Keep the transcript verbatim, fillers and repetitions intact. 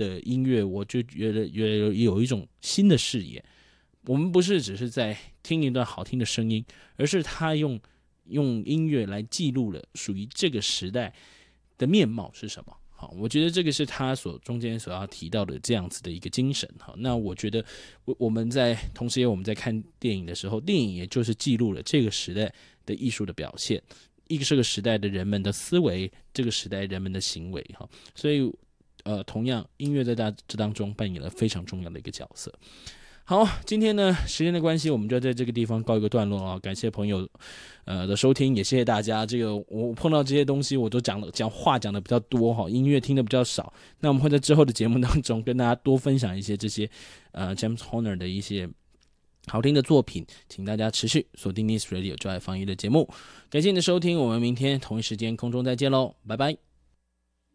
的音乐，我就觉得有有一种新的视野。我们不是只是在听一段好听的声音，而是他用用音乐来记录了属于这个时代的面貌是什么。好，我觉得这个是他所中间所要提到的这样子的一个精神。好，那我觉得我们在同时也我们在看电影的时候，电影也就是记录了这个时代的艺术的表现，一个这个时代的人们的思维，这个时代人们的行为。哈，所以呃，同样音乐在这当中扮演了非常重要的一个角色。好，今天呢时间的关系，我们就在这个地方告一个段落啊！感谢朋友呃的收听，也谢谢大家。这个我碰到这些东西，我都讲了讲话讲的比较多哈，音乐听的比较少。那我们会在之后的节目当中跟大家多分享一些这些呃 James Horner 的一些好听的作品，请大家持续锁定 Nice Radio 就爱放音乐的节目。感谢你的收听，我们明天同一时间空中再见喽，拜拜。